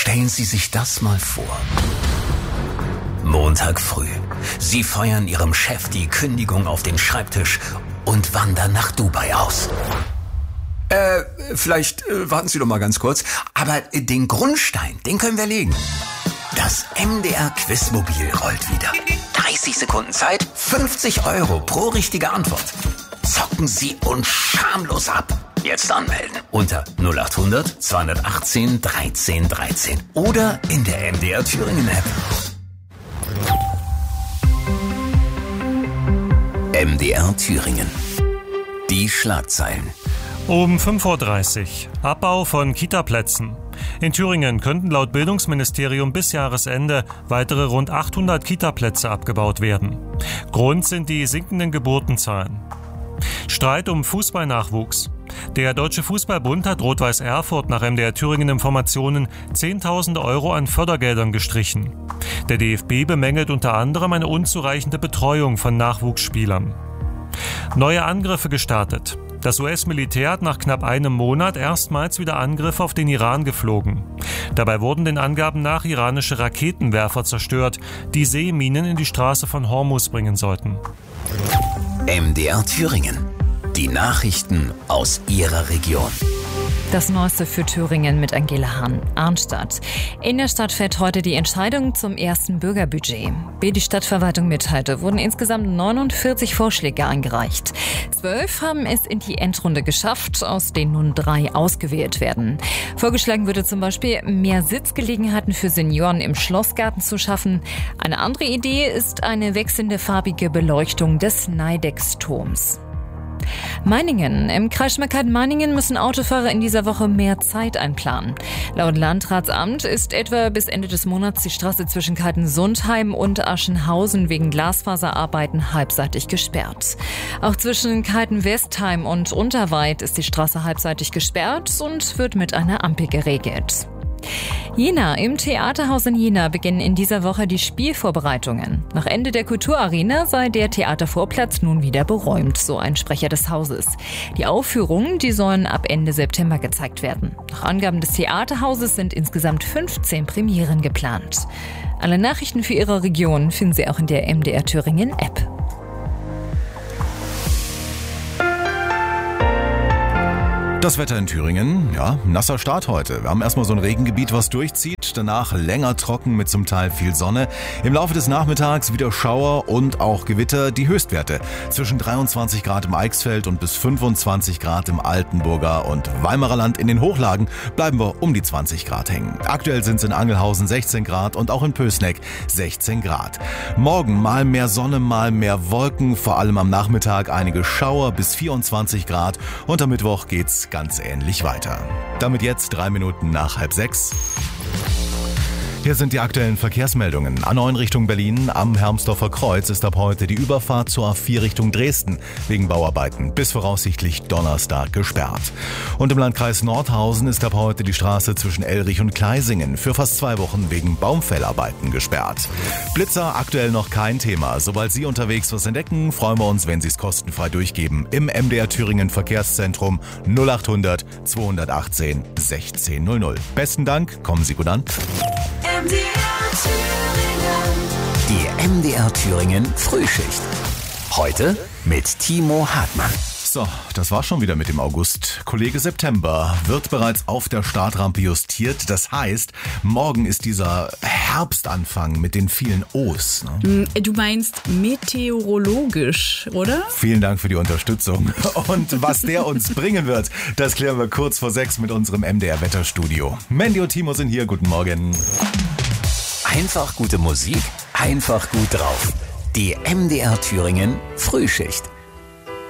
Stellen Sie sich das mal vor. Montag früh. Sie feuern Ihrem Chef die Kündigung auf den Schreibtisch und wandern nach Dubai aus. Vielleicht warten Sie doch mal ganz kurz. Aber den Grundstein, den können wir legen. Das MDR Quizmobil rollt wieder. 30 Sekunden Zeit, 50 € pro richtige Antwort. Zocken Sie uns schamlos ab. Jetzt anmelden unter 0800 218 13 13 oder in der MDR Thüringen App. MDR Thüringen. Die Schlagzeilen. Um 5.30 Uhr. Abbau von Kitaplätzen. In Thüringen könnten laut Bildungsministerium bis Jahresende weitere rund 800 Kitaplätze abgebaut werden. Grund sind die sinkenden Geburtenzahlen. Streit um Fußballnachwuchs. Der Deutsche Fußballbund hat Rot-Weiß Erfurt nach MDR Thüringen Informationen 10.000 € an Fördergeldern gestrichen. Der DFB bemängelt unter anderem eine unzureichende Betreuung von Nachwuchsspielern. Neue Angriffe gestartet. Das US-Militär hat nach knapp einem Monat erstmals wieder Angriffe auf den Iran geflogen. Dabei wurden den Angaben nach iranische Raketenwerfer zerstört, die Seeminen in die Straße von Hormuz bringen sollten. MDR Thüringen. Die Nachrichten aus Ihrer Region. Das Neueste für Thüringen mit Angela Hahn. Arnstadt. In der Stadt fällt heute die Entscheidung zum ersten Bürgerbudget. Wie die Stadtverwaltung mitteilte, wurden insgesamt 49 Vorschläge eingereicht. 12 haben es in die Endrunde geschafft, aus denen nun 3 ausgewählt werden. Vorgeschlagen würde zum Beispiel, mehr Sitzgelegenheiten für Senioren im Schlossgarten zu schaffen. Eine andere Idee ist eine wechselnde farbige Beleuchtung des Neidex-Turms. Meiningen. Im Kreis Schmalkalden-Meiningen müssen Autofahrer in dieser Woche mehr Zeit einplanen. Laut Landratsamt ist etwa bis Ende des Monats die Straße zwischen Kaltensundheim und Aschenhausen wegen Glasfaserarbeiten halbseitig gesperrt. Auch zwischen Kalten-Westheim und Unterweid ist die Straße halbseitig gesperrt und wird mit einer Ampel geregelt. Jena. Im Theaterhaus in Jena beginnen in dieser Woche die Spielvorbereitungen. Nach Ende der Kulturarena sei der Theatervorplatz nun wieder beräumt, so ein Sprecher des Hauses. Die Aufführungen, die sollen ab Ende September gezeigt werden. Nach Angaben des Theaterhauses sind insgesamt 15 Premieren geplant. Alle Nachrichten für Ihre Region finden Sie auch in der MDR Thüringen App. Das Wetter in Thüringen, ja, nasser Start heute. Wir haben erstmal so ein Regengebiet, was durchzieht, danach länger trocken mit zum Teil viel Sonne. Im Laufe des Nachmittags wieder Schauer und auch Gewitter. Die Höchstwerte zwischen 23 Grad im Eichsfeld und bis 25 Grad im Altenburger und Weimarer Land. In den Hochlagen bleiben wir um die 20 Grad hängen. Aktuell sind es in Angelhausen 16 Grad und auch in Pößneck 16 Grad. Morgen mal mehr Sonne, mal mehr Wolken, vor allem am Nachmittag einige Schauer bis 24 Grad und am Mittwoch geht's ganz ähnlich weiter. Damit jetzt 3 Minuten nach 5:30. Hier sind die aktuellen Verkehrsmeldungen. A9 Richtung Berlin am Hermsdorfer Kreuz ist ab heute die Überfahrt zur A4 Richtung Dresden wegen Bauarbeiten bis voraussichtlich Donnerstag gesperrt. Und im Landkreis Nordhausen ist ab heute die Straße zwischen Elrich und Kleisingen für fast 2 Wochen wegen Baumfällarbeiten gesperrt. Blitzer aktuell noch kein Thema. Sobald Sie unterwegs was entdecken, freuen wir uns, wenn Sie es kostenfrei durchgeben. Im MDR Thüringen Verkehrszentrum 0800 218 1600. Besten Dank, kommen Sie gut an. Die MDR Thüringen Frühschicht. Heute mit Timo Hartmann. So, das war schon wieder mit dem August. Kollege September wird bereits auf der Startrampe justiert. Das heißt, morgen ist dieser Herbstanfang mit den vielen O's. Ne? Du meinst meteorologisch, oder? Vielen Dank für die Unterstützung. Und was der uns bringen wird, das klären wir kurz vor 6 mit unserem MDR-Wetterstudio. Mandy und Timo sind hier. Guten Morgen. Einfach gute Musik, einfach gut drauf. Die MDR Thüringen Frühschicht.